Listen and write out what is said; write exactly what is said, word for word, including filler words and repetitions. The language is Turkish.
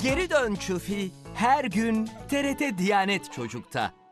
Geri Dön Çufi her gün T R T Diyanet Çocuk'ta.